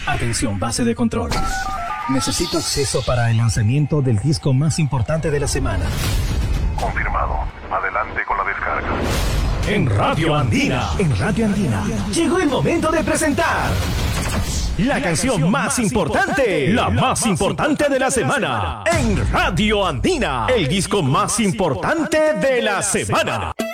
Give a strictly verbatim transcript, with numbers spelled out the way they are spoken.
Atención, base de control. Necesito acceso para el lanzamiento del disco más importante de la semana. Confirmado. Adelante con la descarga. En Radio Andina. En Radio Andina. Llegó el momento de presentar la canción más importante, la más importante de la semana. En Radio Andina. El disco más importante de la semana.